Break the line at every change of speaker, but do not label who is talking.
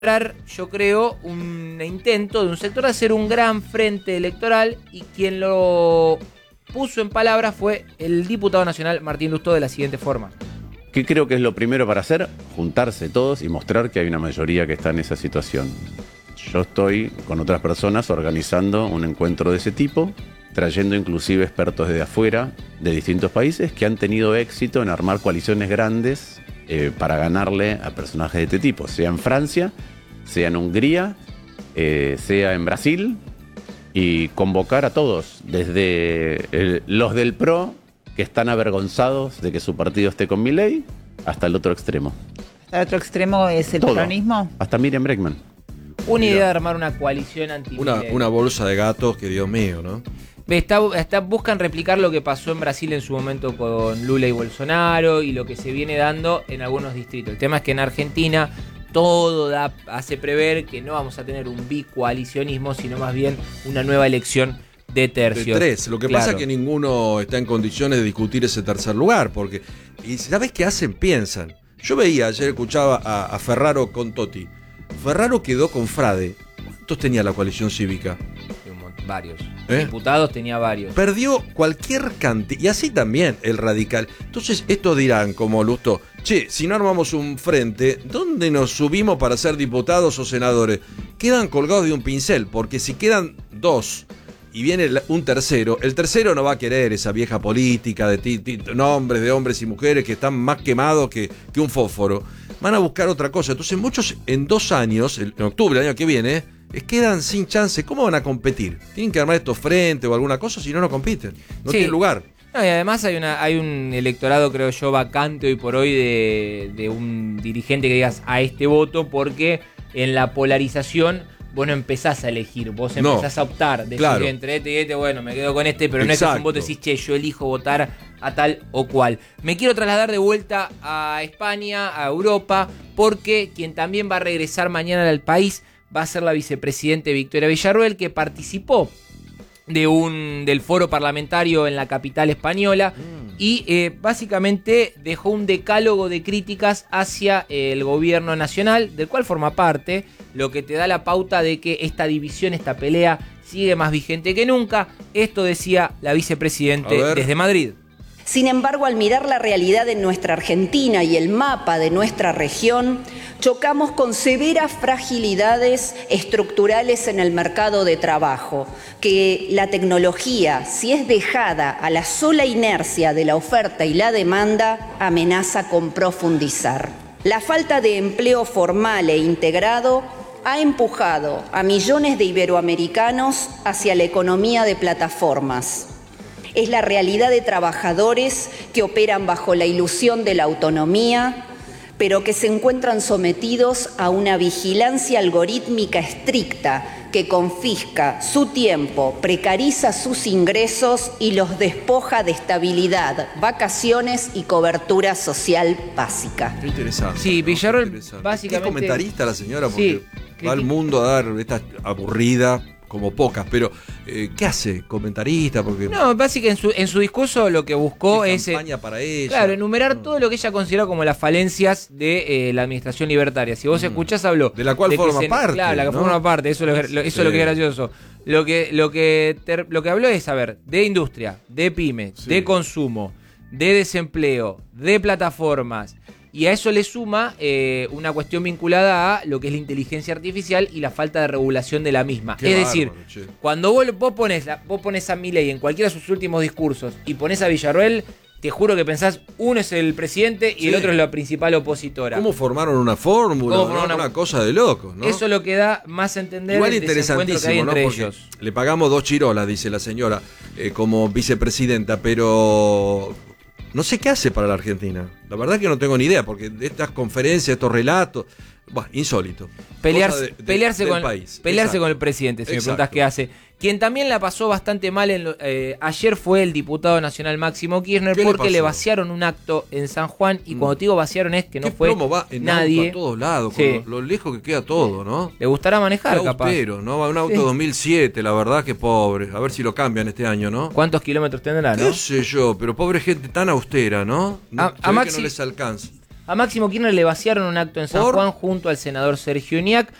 yo creo, un intento de un sector de hacer un gran frente electoral, y quien lo puso en palabras fue el diputado nacional Martín Lustó de la siguiente forma.
¿Qué creo que es lo primero para hacer? Juntarse todos y mostrar que hay una mayoría que está en esa situación. Yo estoy con otras personas organizando un encuentro de ese tipo, trayendo inclusive expertos desde afuera, de distintos países, que han tenido éxito en armar coaliciones grandes para ganarle a personajes de este tipo, sea en Francia, sea en Hungría, sea en Brasil, y convocar a todos, desde los del PRO, que están avergonzados de que su partido esté con Milei, hasta el otro extremo.
¿El otro extremo es el peronismo?
Hasta Miriam Bregman.
Una idea de armar una coalición anti-Milei.
Una bolsa de gatos que, Dios mío, ¿no?
Buscan replicar lo que pasó en Brasil en su momento con Lula y Bolsonaro, y lo que se viene dando en algunos distritos. El tema es que en Argentina todo hace prever que no vamos a tener un bicoalicionismo, sino más bien una nueva elección de tercios.
De tres. Lo que pasa es que ninguno está en condiciones de discutir ese tercer lugar, porque, y ¿sabes qué hacen? Piensan. Yo veía, ayer escuchaba a Ferraro con Totti. Ferraro quedó con Frade. ¿Cuántos tenía la coalición cívica?
Varios. Diputados tenía varios.
Perdió cualquier cantidad. Y así también el radical. Entonces, estos dirán, como Lustó, che, si no armamos un frente, ¿dónde nos subimos para ser diputados o senadores? Quedan colgados de un pincel, porque si quedan dos y viene un tercero, el tercero no va a querer esa vieja política de nombres de hombres y mujeres que están más quemados que un fósforo. Van a buscar otra cosa. Entonces muchos en 2 años, en octubre del año que viene, quedan sin chance. ¿Cómo van a competir? Tienen que armar estos frentes o alguna cosa, si no, no compiten. No tienen lugar.
No, y además hay un electorado, creo yo, vacante hoy por hoy de un dirigente que digas a este voto, porque en la polarización vos no empezás a elegir, vos empezás a optar, decir entre este y este, bueno, me quedo con este, pero no es que es un voto, decís, che, yo elijo votar a tal o cual. Me quiero trasladar de vuelta a España, a Europa, porque quien también va a regresar mañana al país va a ser la vicepresidente Victoria Villarruel, que participó del foro parlamentario en la capital española y básicamente dejó un decálogo de críticas hacia el gobierno nacional, del cual forma parte, lo que te da la pauta de que esta división, esta pelea, sigue más vigente que nunca. Esto decía la vicepresidente desde Madrid.
Sin embargo, al mirar la realidad en nuestra Argentina y el mapa de nuestra región, chocamos con severas fragilidades estructurales en el mercado de trabajo, que la tecnología, si es dejada a la sola inercia de la oferta y la demanda, amenaza con profundizar. La falta de empleo formal e integrado ha empujado a millones de iberoamericanos hacia la economía de plataformas. Es la realidad de trabajadores que operan bajo la ilusión de la autonomía, pero que se encuentran sometidos a una vigilancia algorítmica estricta que confisca su tiempo, precariza sus ingresos y los despoja de estabilidad, vacaciones y cobertura social básica.
Qué interesante.
Sí, Villarruel básicamente...
Qué comentarista la señora, porque va al mundo a dar esta aburrida, como pocas, pero ¿qué hace? ¿Comentarista? Porque
no, básicamente en su discurso lo que buscó es
campaña para ella.
Claro, enumerar todo lo que ella considera como las falencias de la administración libertaria. Si vos escuchás, habló
de la cual forma parte.
Claro, la que forma parte, eso es lo que es gracioso. Lo que habló es, a ver, de industria, de pymes, de consumo, de desempleo, de plataformas. Y a eso le suma una cuestión vinculada a lo que es la inteligencia artificial y la falta de regulación de la misma.
Qué
decir,
bárbaro,
cuando vos pones a Milei en cualquiera de sus últimos discursos y pones a Villarruel, te juro que pensás, uno es el presidente y el otro es la principal opositora.
¿Cómo formaron una fórmula? Una cosa de locos, ¿no?
Eso es lo que da más a entender.
Igual
el desencuentro que hay entre ellos.
Le pagamos 2 chirolas, dice la señora, como vicepresidenta, pero... no sé qué hace para la Argentina. La verdad que no tengo ni idea, porque de estas conferencias, estos relatos, insólito.
Pelearse con el presidente, si me preguntás qué hace. Quien también la pasó bastante mal ayer fue el diputado nacional Máximo Kirchner, porque le vaciaron un acto en San Juan, y cuando digo vaciaron es que no fue
va en
nadie.
Auto a todos lados, con lo lejos que queda todo, ¿no?
Le gustará manejar, capaz.
¿no? Va un auto 2007, la verdad que pobre. A ver si lo cambian este año, ¿no?
¿Cuántos kilómetros tendrá, no?
Qué sé yo, pero pobre gente tan austera, ¿no?
A
que no les alcanza.
A Máximo Kirchner le vaciaron un acto en San Juan junto al senador Sergio Uñac.